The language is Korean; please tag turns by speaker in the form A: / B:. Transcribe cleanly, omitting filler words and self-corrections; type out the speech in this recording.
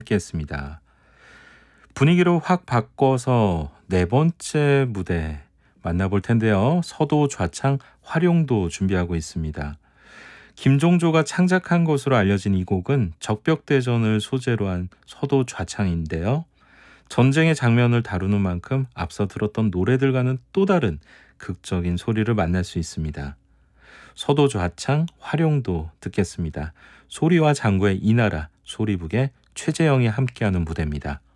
A: 듣겠습니다. 분위기를 확 바꿔서 네 번째 무대 만나볼 텐데요. 서도 좌창 활용도 준비하고 있습니다. 김종조가 창작한 것으로 알려진 이 곡은 적벽대전을 소재로 한 서도 좌창인데요. 전쟁의 장면을 다루는 만큼 앞서 들었던 노래들과는 또 다른 극적인 소리를 만날 수 있습니다. 서도 좌창 활용도 듣겠습니다. 소리와 장구의 이나라, 소리북의 최재영이 함께하는 무대입니다.